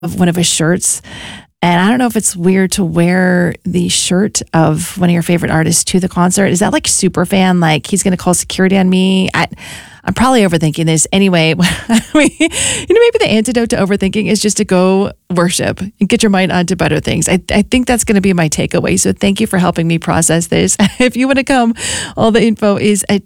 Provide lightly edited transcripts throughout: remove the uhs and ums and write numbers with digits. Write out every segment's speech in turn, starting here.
of one of his shirts. And I don't know if it's weird to wear the shirt of one of your favorite artists to the concert. Is that like super fan? Like he's going to call security on me? I'm probably overthinking this. Anyway, I mean, maybe the antidote to overthinking is just to go worship and get your mind onto better things. I think that's going to be my takeaway. So thank you for helping me process this. If you want to come, all the info is at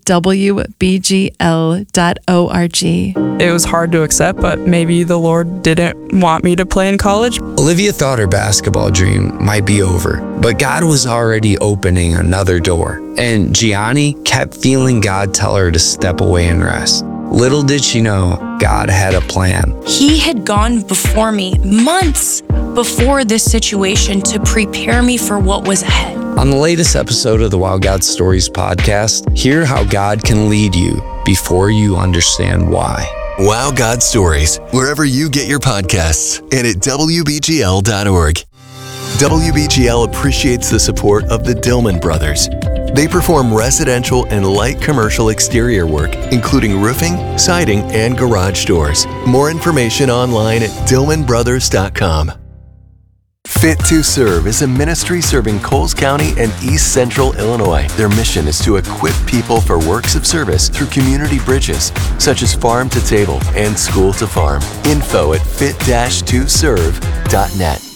wbgl.org. It was hard to accept, but maybe the Lord didn't want me to play in college. Olivia thought her basketball dream might be over, but God was already opening another door. And Gianni kept feeling God tell her to step away and rest. Little did she know, God had a plan. He had gone before me months before this situation to prepare me for what was ahead. On the latest episode of the Wow God Stories podcast, hear how God can lead you before you understand why. Wow God Stories, wherever you get your podcasts, and at WBGL.org. WBGL appreciates the support of the Dillman Brothers. They perform residential and light commercial exterior work, including roofing, siding, and garage doors. More information online at DillmanBrothers.com. Fit to Serve is a ministry serving Coles County and East Central Illinois. Their mission is to equip people for works of service through community bridges, such as Farm to Table and School to Farm. Info at fit-2serve.net.